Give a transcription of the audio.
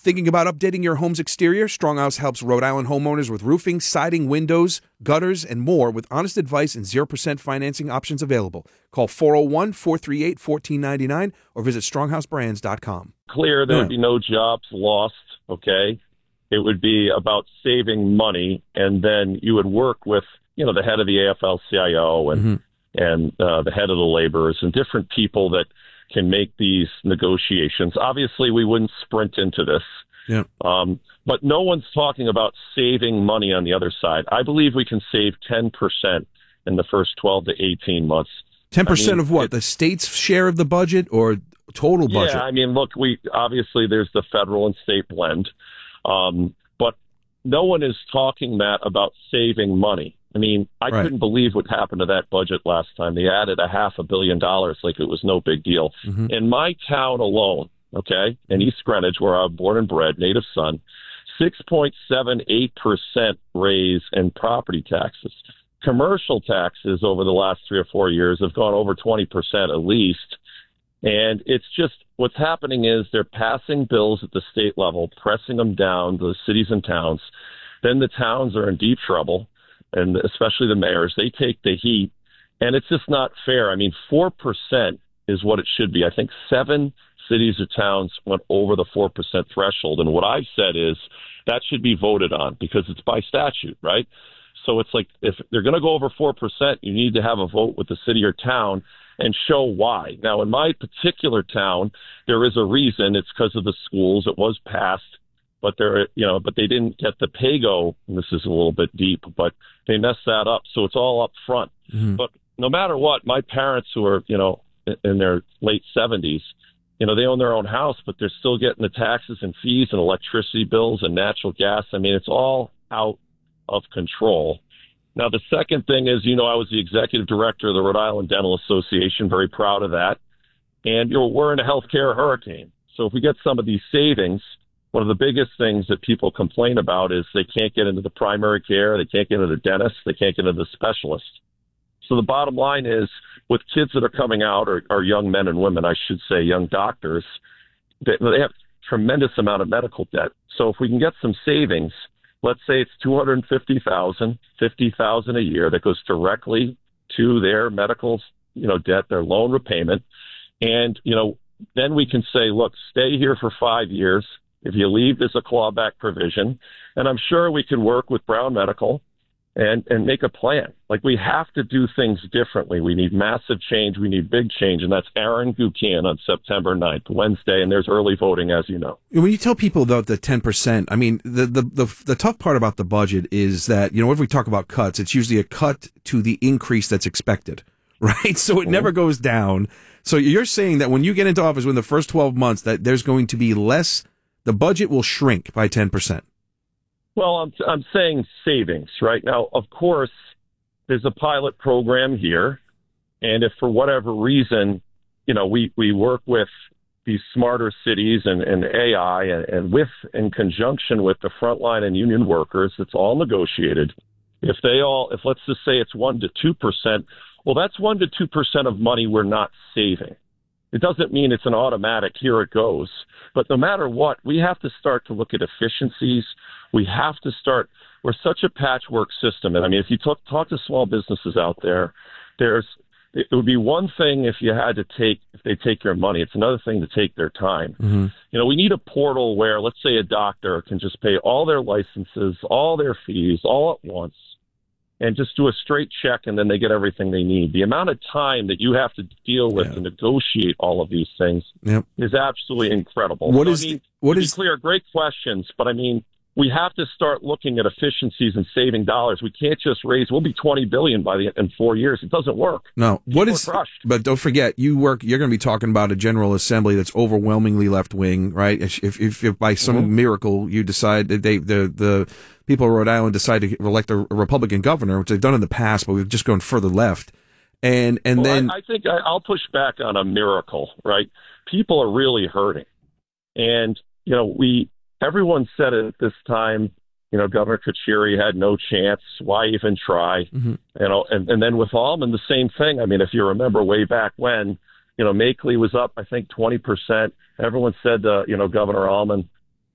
Thinking about updating your home's exterior? Stronghouse helps Rhode Island homeowners with roofing, siding, windows, gutters, and more with honest advice and 0% financing options available. Call 401-438-1499 or visit stronghouseBrands.com. Clear, there would be no jobs lost, okay? It would be about saving money, and then you would work with, the head of the AFL-CIO and the head of the laborers and different people that can make these negotiations. Obviously, we wouldn't sprint into this. Yeah. But no one's talking about saving money on the other side. I believe we can save 10% in the first 12 to 18 months. 10% of what? The state's share of the budget or total budget? Yeah, look, obviously there's the federal and state blend. But no one is talking, Matt, about saving money. I couldn't believe what happened to that budget last time. They added $500 million like it was no big deal. In my town alone, okay, in East Greenwich, where I'm born and bred, native son, 6.78% raise in property taxes. Commercial taxes over the last 3 or 4 years have gone over 20% at least. And it's just what's happening is they're passing bills at the state level, pressing them down to the cities and towns. Then the towns are in deep trouble, and especially the mayors. They take the heat, and it's just not fair. 4% is what it should be. I think 7 cities or towns went over the 4% threshold. And what I've said is that should be voted on because it's by statute, right? So it's like if they're going to go over 4%, you need to have a vote with the city or town and show why. Now, in my particular town, there is a reason. It's because of the schools. It was passed, but but they didn't get the PAYGO. And this is a little bit deep, but they messed that up. So it's all up front. But no matter what, my parents who are, in their late 70s, they own their own house, but they're still getting the taxes and fees and electricity bills and natural gas. It's all out of control. Now, the second thing is, I was the executive director of the Rhode Island Dental Association, very proud of that. And, we're in a healthcare hurricane. So if we get some of these savings, one of the biggest things that people complain about is they can't get into the primary care, they can't get into the dentist, they can't get into the specialist. So the bottom line is, with kids that are coming out, or young men and women, I should say, young doctors, they have tremendous amount of medical debt. So if we can get some savings, let's say it's $250,000, $50,000 a year that goes directly to their medical, debt, their loan repayment, and then we can say, look, stay here for 5 years. If you leave, there's a clawback provision, and I'm sure we could work with Brown Medical and make a plan. Like, we have to do things differently. We need massive change. We need big change. And that's Aaron Gukian on September 9th, Wednesday. And there's early voting, as you know. When you tell people about the 10%, the tough part about the budget is that, if we talk about cuts, it's usually a cut to the increase that's expected, right? So it never goes down. So you're saying that when you get into office, within the first 12 months, that there's going to be less, the budget will shrink by 10%. Well, I'm saying savings, right? Now, of course, there's a pilot program here, and if for whatever reason, we work with these smarter cities and AI and in conjunction with the frontline and union workers, it's all negotiated. If let's just say it's 1% to 2%, well, that's 1% to 2% of money we're not saving. It doesn't mean it's an automatic, here it goes. But no matter what, we have to start to look at efficiencies. We have to start, we're such a patchwork system. And if you talk to small businesses out there, it would be one thing if they take your money. It's another thing to take their time. We need a portal where, let's say, a doctor can just pay all their licenses, all their fees, all at once, and just do a straight check, and then they get everything they need. The amount of time that you have to deal with to negotiate all of these things is absolutely incredible. To be clear, great questions, but we have to start looking at efficiencies and saving dollars. We can't just raise. We'll be $20 billion in 4 years. It doesn't work. No. But don't forget, you're going to be talking about a General Assembly that's overwhelmingly left wing, right? If by some miracle you decide that the people of Rhode Island decide to elect a Republican governor, which they've done in the past, but we've just gone further left. And then I think I'll push back on a miracle, right? People are really hurting, and everyone said it at this time, Governor Carcieri had no chance. Why even try? And then with Almond, the same thing. If you remember way back when, Makeley was up, I think, 20%. Everyone said, Governor Almond,